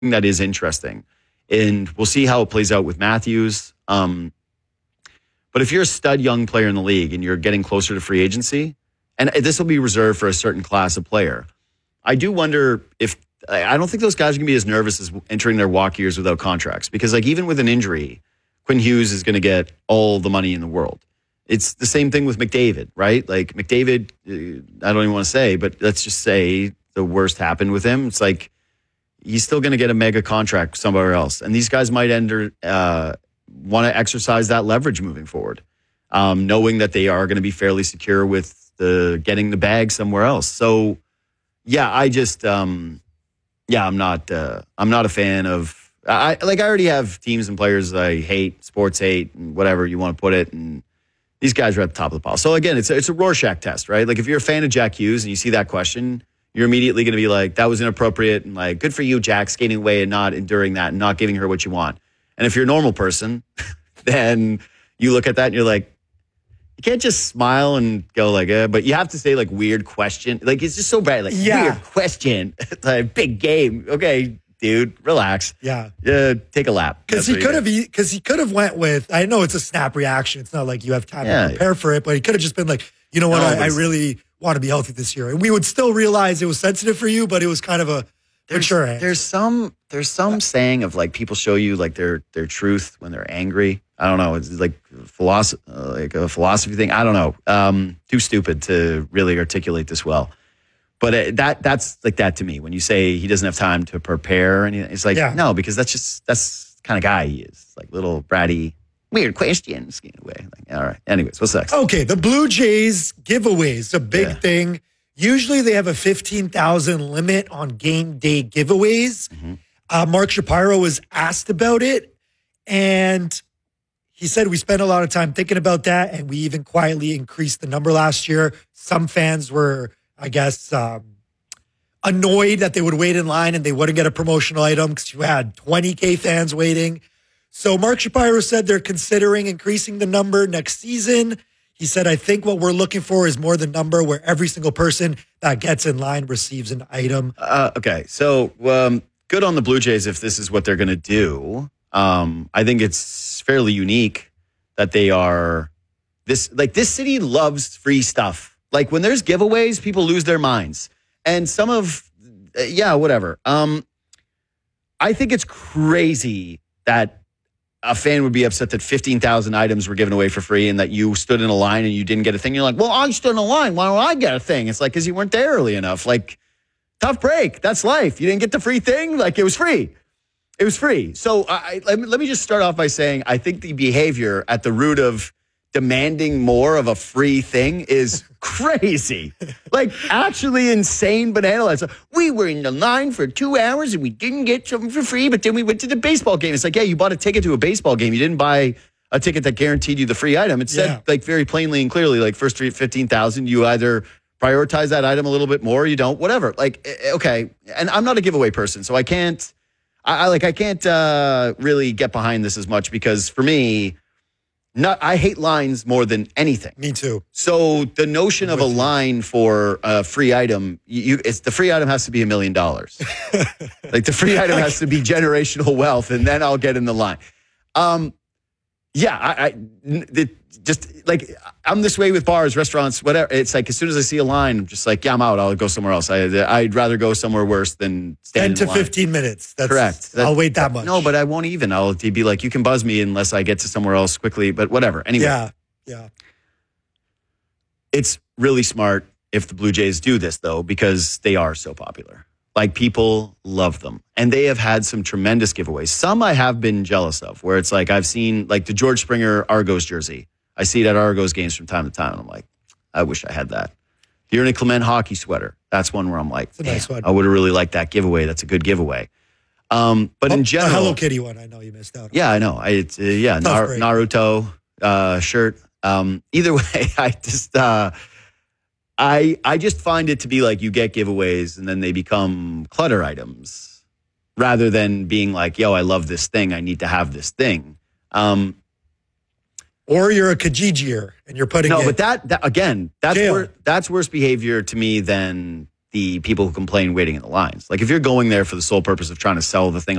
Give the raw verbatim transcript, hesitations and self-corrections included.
that is interesting. And we'll see how it plays out with Matthews. Um, but if you're a stud young player in the league and you're getting closer to free agency, and this will be reserved for a certain class of player, I do wonder if, I don't think those guys are going to be as nervous as entering their walk years without contracts. Because like even with an injury, Quinn Hughes is going to get all the money in the world. It's the same thing with McDavid, right? Like McDavid, uh, I don't even want to say, but let's just say the worst happened with him. It's like he's still going to get a mega contract somewhere else. And these guys might enter, uh, want to exercise that leverage moving forward, um, knowing that they are going to be fairly secure with the getting the bag somewhere else. So, yeah, I just, um, yeah, I'm not, uh, I'm not a fan of. I like. I already have teams and players that I hate, sports hate, and whatever you want to put it, and these guys are at the top of the pile. So again, it's a, it's a Rorschach test, right? Like if you're a fan of Jack Hughes and you see that question, you're immediately going to be like, that was inappropriate, and like, good for you, Jack, skating away and not enduring that and not giving her what you want. And if you're a normal person, then you look at that and you're like, you can't just smile and go like, eh, but you have to say like weird question. Like it's just so bad. Like yeah. weird question, like big game. Okay, dude, relax. Yeah, uh, take a lap. Because he could have, because he could have went with. I know it's a snap reaction. It's not like you have time yeah. to prepare for it, but he could have just been like, you know what, no, I, I really want to be healthy this year, and we would still realize it was sensitive for you, but it was kind of a. There's, mature there's some there's some yeah. saying of like people show you like their their truth when they're angry. I don't know. It's like philosophy, uh, like a philosophy thing. I don't know. Um, too stupid to really articulate this well. But it, that that's like that to me. When you say he doesn't have time to prepare, and it's like yeah. no, because that's just that's the kind of guy he is. It's like little bratty, weird questions. Away. Like, all right. Anyways, what's next? Okay, the Blue Jays giveaways, a big yeah. thing. Usually they have a fifteen thousand limit on game day giveaways. Mm-hmm. Uh, Mark Shapiro was asked about it, and he said we spent a lot of time thinking about that, and we even quietly increased the number last year. Some fans were, I guess, um, annoyed that they would wait in line and they wouldn't get a promotional item because you had twenty K fans waiting. So Mark Shapiro said they're considering increasing the number next season. He said, I think what we're looking for is more the number where every single person that gets in line receives an item. Uh, okay, so um, good on the Blue Jays if this is what they're going to do. Um, I think it's fairly unique that they are this, like this city loves free stuff. Like when there's giveaways, people lose their minds. And some of, uh, yeah, whatever. Um, I think it's crazy that a fan would be upset that fifteen thousand items were given away for free and that you stood in a line and you didn't get a thing. You're like, well, I stood in a line. Why don't I get a thing? It's like, because you weren't there early enough. Like, tough break. That's life. You didn't get the free thing. Like, it was free. It was free. So I, let, me, let me just start off by saying I think the behavior at the root of demanding more of a free thing is crazy. Like, actually insane banana lines. We were in the line for two hours and we didn't get something for free, but then we went to the baseball game. It's like, yeah, you bought a ticket to a baseball game. You didn't buy a ticket that guaranteed you the free item. It said, yeah. like, very plainly and clearly, like, first fifteen thousand, you either prioritize that item a little bit more or you don't, whatever. Like, okay. And I'm not a giveaway person, so I can't, I, I like, I can't uh, really get behind this as much because for me, Not, I hate lines more than anything. Me too. So the notion of a line for a free item, you, it's the free item has to be a million dollars. Like the free item has to be generational wealth, and then I'll get in the line. Um, yeah, I, I it, just like I'm this way with bars, restaurants, whatever. It's like as soon as I see a line, I'm just like, yeah, I'm out. I'll go somewhere else. I, I'd rather go somewhere worse than stand ten in to fifteen minutes. That's correct. That, I'll wait that much. No, but I won't even. I'll be like, you can buzz me unless I get to somewhere else quickly. But whatever. Anyway. Yeah, yeah. It's really smart if the Blue Jays do this though, because they are so popular. Like people love them, and they have had some tremendous giveaways. Some I have been jealous of, where it's like I've seen like the George Springer Argos jersey. I see it at Argos games from time to time. And I'm like, I wish I had that. The Ernie Clement hockey sweater. That's one where I'm like, a nice one. I would have really liked that giveaway. That's a good giveaway. Um, but oh, in general, the Hello Kitty one, I know you missed out on. Yeah, I know. I it's, uh, yeah, Nar- Naruto uh, shirt. Um, either way, I just uh, I I just find it to be like you get giveaways and then they become clutter items rather than being like, yo, I love this thing. I need to have this thing. Um, Or you're a Kijijier and you're putting no, it but that, that again, that's jail. wor- that's worse behavior to me than the people who complain waiting in the lines. Like if you're going there for the sole purpose of trying to sell the thing